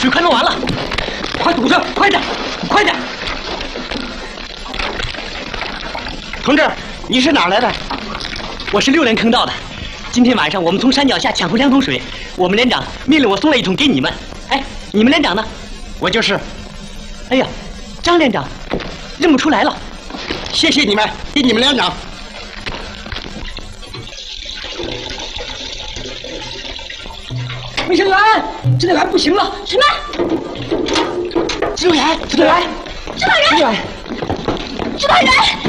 水快弄完了，快堵上，快点，快点！同志，你是哪儿来的？我是6连坑道的。今天晚上我们从山脚下抢回2桶水，我们连长命令我送了1桶给你们。哎，你们连长呢？我就是。哎呀，张连长，认不出来了。谢谢你们，给你们连长。卫生员，指导员不行了。什么？指导员，指导员，指导员，指导员，指导员。